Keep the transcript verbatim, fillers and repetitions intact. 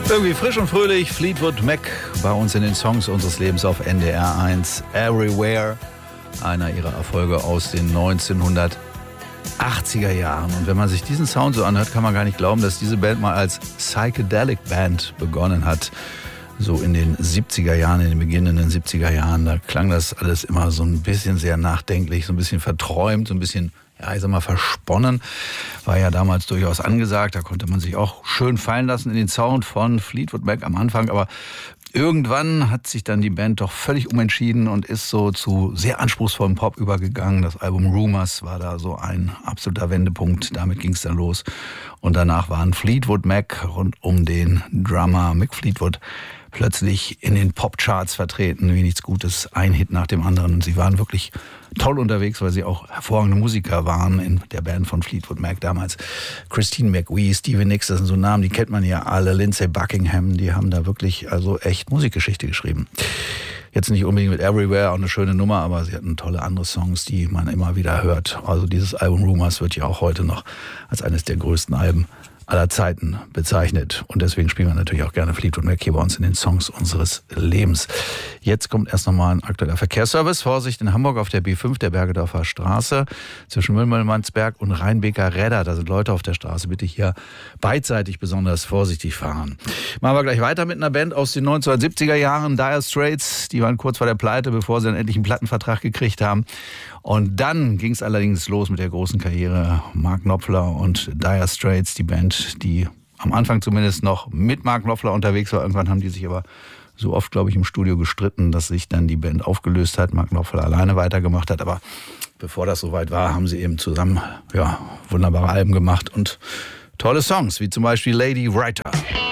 Irgendwie frisch und fröhlich, Fleetwood Mac bei uns in den Songs unseres Lebens auf N D R eins. Everywhere, einer ihrer Erfolge aus den neunzehnhundertachtziger Jahren. Und wenn man sich diesen Sound so anhört, kann man gar nicht glauben, dass diese Band mal als Psychedelic Band begonnen hat. So in den siebziger Jahren, in den beginnenden siebziger Jahren, da klang das alles immer so ein bisschen sehr nachdenklich, so ein bisschen verträumt, so ein bisschen, ja, ich sag mal, versponnen. War ja damals durchaus angesagt, da konnte man sich auch schön fallen lassen in den Sound von Fleetwood Mac am Anfang, aber irgendwann hat sich dann die Band doch völlig umentschieden und ist so zu sehr anspruchsvollem Pop übergegangen. Das Album Rumours war da so ein absoluter Wendepunkt, damit ging es dann los. Und danach waren Fleetwood Mac rund um den Drummer Mick Fleetwood plötzlich in den Popcharts vertreten, wie nichts Gutes, ein Hit nach dem anderen. Und sie waren wirklich toll unterwegs, weil sie auch hervorragende Musiker waren in der Band von Fleetwood Mac damals. Christine McVie, Stevie Nicks, das sind so Namen, die kennt man ja alle. Lindsey Buckingham, die haben da wirklich also echt Musikgeschichte geschrieben. Jetzt nicht unbedingt mit Everywhere, auch eine schöne Nummer, aber sie hatten tolle andere Songs, die man immer wieder hört. Also dieses Album Rumours wird ja auch heute noch als eines der größten Alben aller Zeiten bezeichnet. Und deswegen spielen wir natürlich auch gerne Fleetwood Mac hier bei uns in den Songs unseres Lebens. Jetzt kommt erst nochmal ein aktueller Verkehrsservice. Vorsicht in Hamburg auf der B fünf, der Bergedorfer Straße, zwischen Müllmannsberg und Rheinbeker Räder. Da sind Leute auf der Straße. Bitte hier beidseitig besonders vorsichtig fahren. Machen wir gleich weiter mit einer Band aus den neunzehnhundertsiebziger Jahren, Dire Straits. Die waren kurz vor der Pleite, bevor sie dann endlich einen Plattenvertrag gekriegt haben. Und dann ging es allerdings los mit der großen Karriere. Mark Knopfler und Dire Straits, die Band, die am Anfang zumindest noch mit Mark Knopfler unterwegs war. Irgendwann haben die sich aber so oft, glaube ich, im Studio gestritten, dass sich dann die Band aufgelöst hat. Mark Knopfler alleine weitergemacht hat. Aber bevor das soweit war, haben sie eben zusammen ja, wunderbare Alben gemacht und tolle Songs, wie zum Beispiel Lady Writer.